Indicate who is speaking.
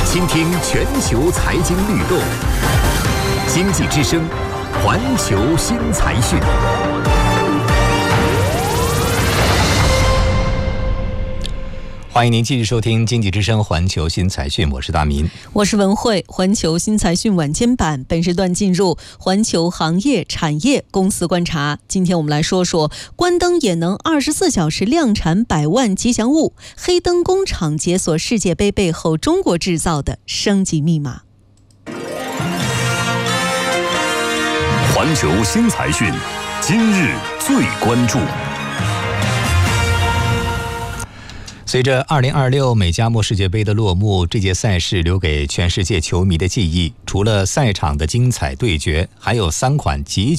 Speaker 1: 倾听全球财经律动，经济之声，环球新财讯。欢迎您继续收听经济之声环球新财讯，我是大民，
Speaker 2: 我是文慧。环球新财讯晚间版本时段进入环球行业产业公司观察。今天我们来说说关灯也能24小时量产100万吉祥物，黑灯工厂解锁世界杯背后中国制造的升级密码。
Speaker 3: 环球新财讯，今日最关注。
Speaker 1: 随着2026美加墨世界杯的落幕，这届赛事留给全世界球迷的记忆，除了赛场的精彩对决，还有3款极